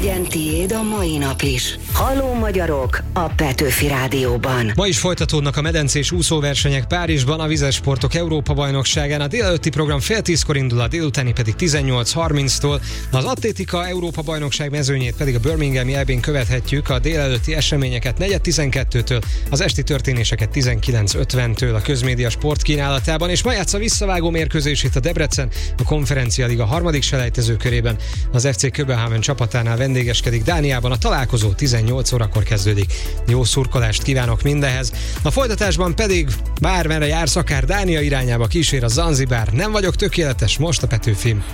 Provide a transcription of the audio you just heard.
Legyen tiéd a mai nap is. Halló magyarok a Petőfi Rádióban. Ma is folytatódnak a medencés úszóversenyek Párizsban, a Vizes-sportok Európa-bajnokságán. A délelőtti program fél 10-kor indul, a délutáni pedig 18:30-tól. Az atlétika Európa-bajnokság mezőnyét pedig a Birminghami EB-n követhetjük. A délelőtti eseményeket 4:12-től, az esti történéseket 19:50-től a Közmédia Sport kínálatában, és ma játsza visszavágó mérkőzését a Debrecen a Konferencia Liga harmadik selejtező körében. Az FC Köbenhavn csapatánál vendégeskedik Dániában, a találkozó 18 órakor kezdődik. Jó szurkolást kívánok mindehez. A folytatásban pedig bármerre jársz, akár Dánia irányába kísér a Zanzibár. Nem vagyok tökéletes, most a Petőfim.